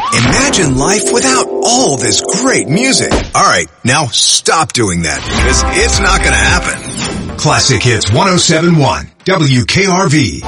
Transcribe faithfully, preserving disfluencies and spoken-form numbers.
Imagine life without all this great music. All right, now stop doing that because it's not going to happen. Classic Hits one oh seven point one, W K R V.